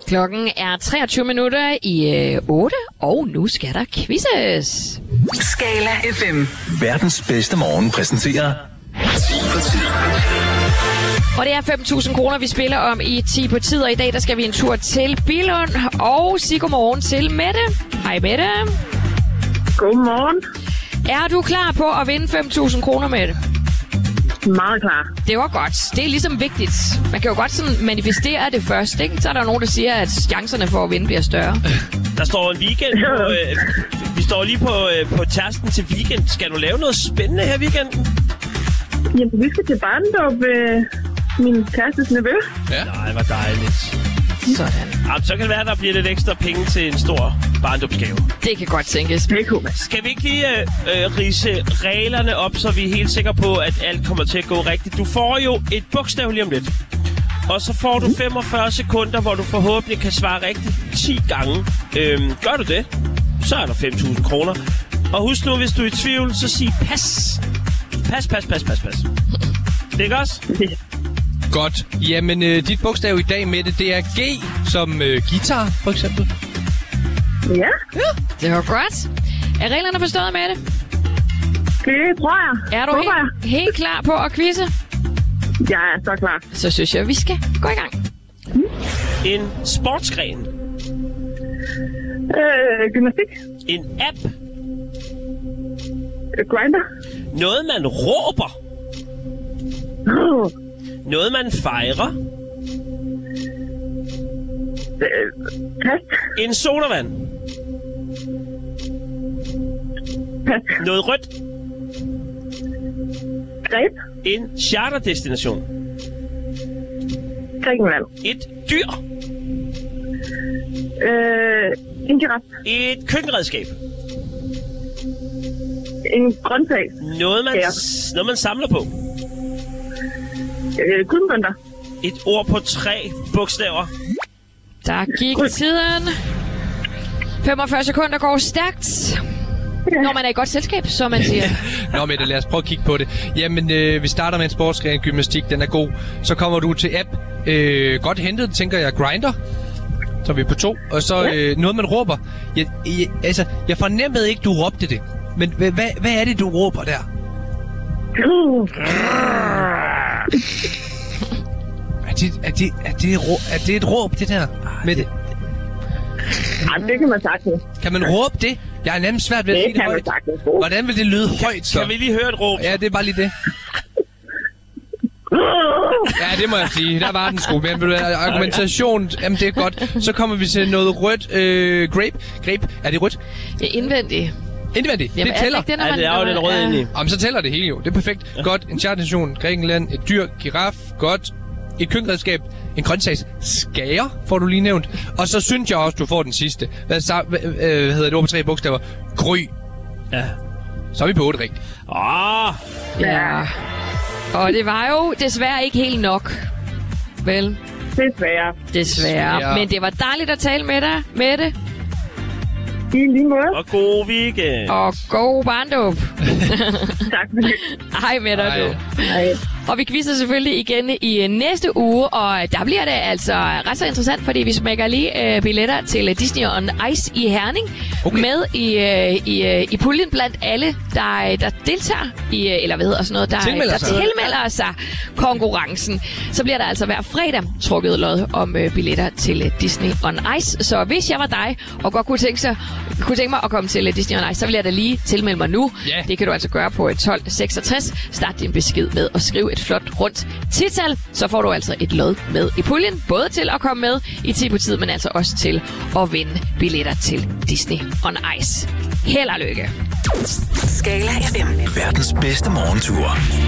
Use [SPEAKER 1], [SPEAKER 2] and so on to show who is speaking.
[SPEAKER 1] Klokken er 23 minutter i 8, og nu skal der quizzes.
[SPEAKER 2] Skala FM. Verdens bedste morgen præsenterer 10 på 10.
[SPEAKER 1] Og det er 5.000 kroner, vi spiller om i 10 på tid, og i dag der skal vi en tur til Billund og sige godmorgen til Mette. Hej Mette.
[SPEAKER 3] Godmorgen.
[SPEAKER 1] Er du klar på at vinde 5.000 kroner, Mette?
[SPEAKER 3] Meget klar.
[SPEAKER 1] Det var godt. Det er ligesom vigtigt. Man kan jo godt sådan manifestere det først, ikke? Så er der nogen, der siger, at chancerne for at vinde bliver større.
[SPEAKER 4] Der står en weekend på, vi står lige på tærsken til weekend. Skal du lave noget spændende her i weekenden?
[SPEAKER 3] Jamen, vi skal til barndåb min kærestes nevø.
[SPEAKER 4] Ja. Nej, hvor dejligt.
[SPEAKER 1] Sådan.
[SPEAKER 4] Så kan det være, at der bliver lidt ekstra penge til en stor barndåbsgave.
[SPEAKER 1] Det kan godt tænkes.
[SPEAKER 4] Skal vi ikke lige ridse reglerne op, så vi er helt sikre på, at alt kommer til at gå rigtigt? Du får jo et bogstav lige om lidt. Og så får du 45 sekunder, hvor du forhåbentlig kan svare rigtigt 10 gange. Gør du det, så er der 5.000 kroner. Og husk nu, hvis du er i tvivl, så sig pas. Pas. Det er også?
[SPEAKER 5] Godt. Jamen, dit bogstav i dag, Mette, det er G som guitar, for eksempel.
[SPEAKER 3] Ja.
[SPEAKER 1] Det var godt. Er reglerne forstået, Mette?
[SPEAKER 3] Det tror jeg.
[SPEAKER 1] Er du helt klar på at quizze?
[SPEAKER 3] Jeg er så klar.
[SPEAKER 1] Så synes jeg, vi skal gå i gang.
[SPEAKER 4] En sportsgren.
[SPEAKER 3] Gymnastik.
[SPEAKER 4] En app.
[SPEAKER 3] Grinder.
[SPEAKER 4] Noget, man råber. Noget, man fejrer.
[SPEAKER 3] Pas.
[SPEAKER 4] En sodavand.
[SPEAKER 3] Pas.
[SPEAKER 4] Noget rødt.
[SPEAKER 3] Greb.
[SPEAKER 4] En charterdestination.
[SPEAKER 3] Grækenland.
[SPEAKER 4] Et dyr.
[SPEAKER 3] En giraf.
[SPEAKER 4] Et køkkenredskab.
[SPEAKER 3] En grøntsag.
[SPEAKER 4] Noget, man samler på.
[SPEAKER 3] Guldmønter.
[SPEAKER 4] Et ord på 3 bogstaver.
[SPEAKER 1] Der gik tiden. 45 sekunder går stærkt. Når man er i godt selskab, så man siger.
[SPEAKER 5] Nå, Mette, lad os prøve at kigge på det. Jamen, vi starter med en sportsgren, gymnastik, den er god. Så kommer du til app. Godt hentet, tænker jeg, grinder. Så er vi på 2. Og så noget, man råber. Jeg fornemmede ikke, du råbte det. Men hvad er det, du råber der? Er det et råb, det der? Mette?
[SPEAKER 3] Ja, det kan man sagtens.
[SPEAKER 5] Kan man råbe det? Jeg er nemlig svært ved at sige det højt. Hvordan vil det lyde højt, så?
[SPEAKER 4] Kan vi lige høre et råb?
[SPEAKER 5] Ja, det er bare lige det. Ja, det må jeg sige. Der var den sgu. Men argumentation, jamen det er godt. Så kommer vi til noget rødt. Grape. Er det rødt?
[SPEAKER 1] Ja, indvendigt.
[SPEAKER 5] Indvendigt.
[SPEAKER 1] Jamen,
[SPEAKER 5] det tæller.
[SPEAKER 1] Det,
[SPEAKER 4] ja, det er jo den røde inde i.
[SPEAKER 5] Jamen, så tæller det hele jo. Det er perfekt. Ja. Godt. En charternation. Grækenland. Et dyr. Giraf. Godt. Et køkkenredskab. En grøntsags skager, får du lige nævnt. Og så synes jeg også, du får den sidste. Hvad hedder det ord på 3 bogstaver? Gry. Ja. Så er vi på 8 rigtigt.
[SPEAKER 1] Ja. Og det var jo desværre ikke helt nok. Vel? Desværre. Men det var dejligt at tale med dig, Mette.
[SPEAKER 3] I lige måde.
[SPEAKER 4] Og god weekend.
[SPEAKER 1] Og god barndåb.
[SPEAKER 3] Tak for det.
[SPEAKER 1] Hej med dig, du.
[SPEAKER 3] Hej.
[SPEAKER 1] Og vi quizzer selvfølgelig igen i næste uge, og der bliver det altså ret så interessant, fordi vi smækker lige billetter til Disney on Ice i Herning med i puljen blandt alle, der deltager i, eller hvad hedder sådan noget, der tilmelder sig konkurrencen. Så bliver der altså hver fredag trukket lod om billetter til Disney on Ice. Så hvis jeg var dig, og godt kunne tænke mig at komme til Disney on Ice, så vil jeg da lige tilmelde mig nu. Yeah. Det kan du altså gøre på 1266. Start din besked med at skrive et flot rundt tital, så får du altså et lod med i puljen, både til at komme med i 10 på tid, men altså også til at vinde billetter til Disney on Ice. Held og lykke.
[SPEAKER 2] Skala FM. Verdens bedste morgentur.